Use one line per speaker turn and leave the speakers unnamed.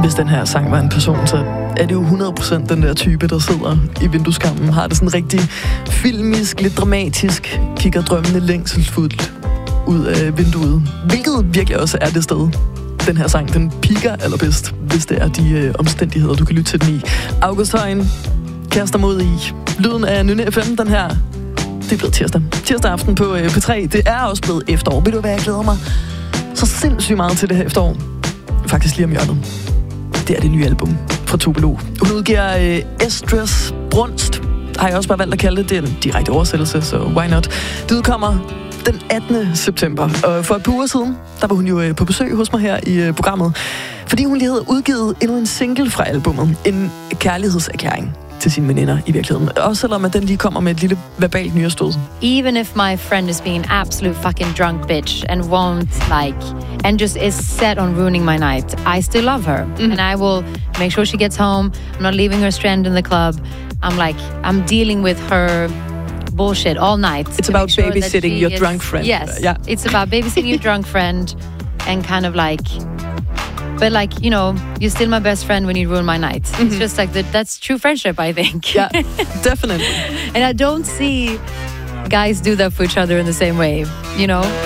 Hvis den her sang var en person, så er det jo 100% den der type, der sidder i vindueskarmen, har det sådan rigtig filmisk, lidt dramatisk, kigger drømmende længselsfuldt ud af vinduet. Hvilket virkelig også er det sted, den her sang, den piker allerbedst, hvis det er de omstændigheder, du kan lytte til den i. August Højen kaster mod i lyden af Nynne FM, den her. Det er blevet tirsdag. Tirsdag aften på P3. Det er også blevet efterår. Ved du hvad, jeg glæder mig så sindssygt meget til det her efterår. Faktisk lige om hjørnet. Det er det nye album fra Tupelo. Hun udgiver Esdras Brunst. Har jeg også bare valgt at kalde det. Det er en direkte oversættelse, så why not? Det udkommer den 18. september. Og for et par uger siden, der var hun jo på besøg hos mig her i programmet. Fordi hun lige havde udgivet endnu en single fra albumet. En kærlighedserklæring til sine veninder i virkeligheden. Også selvom at den lige kommer med et lille verbalt nyrestød.
Even if my friend is being an absolute fucking drunk bitch and won't and just is set on ruining my night, I still love her. And I will make sure she gets home. I'm not leaving her stranded in the club. I'm dealing with her bullshit all night.
It's about babysitting your drunk friend.
Yes. Yeah. It's about babysitting your drunk friend and kind of but you know, you're still my best friend when you ruin my night. It's just that's true friendship, I think.
Yeah, definitely.
And I don't see guys do that for each other in the same way, you know?